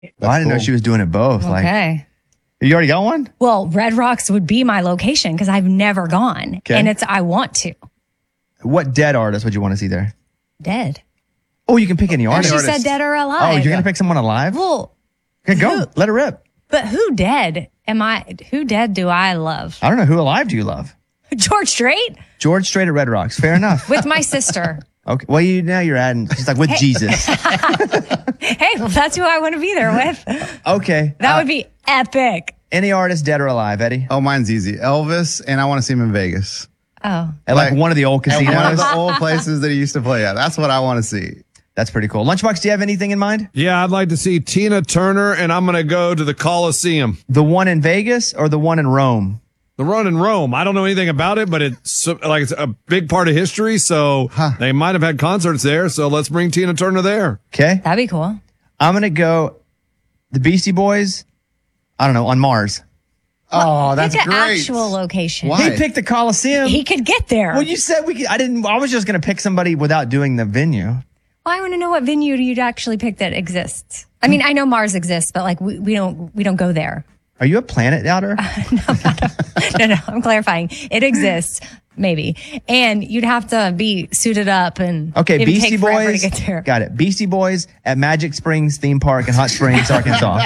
Well, I didn't know she was doing it both. Okay. You already got one? Well, Red Rocks would be my location because I've never gone. Okay. And I want to. What dead artist would you want to see there? Dead. Oh, you can pick any She artist. said dead or Oh, alive. you're going to pick someone alive? Well, Okay, go. Let it rip. but who dead who dead do I love? I don't know. Who alive do you love? George Strait George Strait at Red Rocks. Fair enough. with my sister. Okay. Well, now you're adding. She's like, with Jesus. Hey, well, that's who I want to be there with. Okay. That would be epic. Any artist, dead or alive, Eddie? Oh, mine's easy. Elvis, and I want to see him in Vegas. Oh. At like one of the old At casinos? one of the old places that he used to play at. That's what I want to see. That's pretty cool. Lunchbox, do you have anything in mind? Yeah, I'd like to see Tina Turner, and I'm going to go to the Coliseum. The one in Vegas or the one in Rome? The one in Rome. I don't know anything about it, but it's a big part of history, so they might have had concerts there, so let's bring Tina Turner there. Okay. That'd be cool. I'm going to go the Beastie Boys, I don't know, on Mars. Oh, that's Pick an great. actual location. Why? He picked the Coliseum. He could get there. Well, you said we could. I was just going to pick somebody without doing the venue. Well, I want to know what venue you'd actually pick that exists. I mean, I know Mars exists, but like we don't go there. Are you a planet doubter? No, I'm clarifying. It exists, maybe. And you'd have to be suited up and Okay, it'd Beastie take forever Boys. to get there. Got it. Beastie Boys at Magic Springs Theme Park in Hot Springs, Arkansas.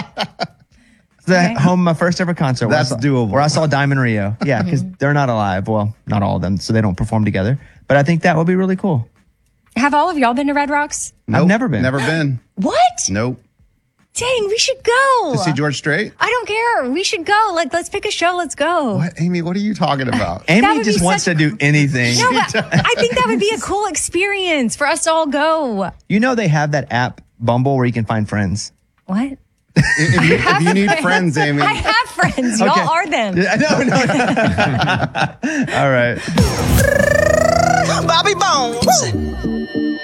The home of my first ever concert. That's doable. Where I saw Diamond Rio. Yeah, because they're not alive. Well, not all of them, so they don't perform together. But I think that would be really cool. Have all of y'all been to Red Rocks? Nope, I've never been. Never been. What? Nope. Dang, we should go. To see George Strait? I don't care. We should go. Like, let's pick a show. Let's go. What, Amy? What are you talking about? That Amy would just be wants such- to do anything. No, but I think that would be a cool experience for us to all go. You know they have that app, Bumble, where you can find friends. What? If you need friends, Amy. I have friends. Y'all Okay. are them. No. All right. Bobby Bones.